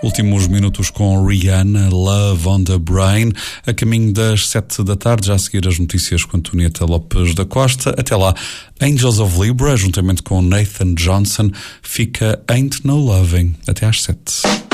Últimos minutos com Rihanna, Love on the Brain, a caminho das 7 da tarde, já a seguir as notícias com Antonieta Lopes da Costa. Até lá, Angels of Libra, juntamente com Nathan Johnson, fica Ain't No Loving. Até às 7.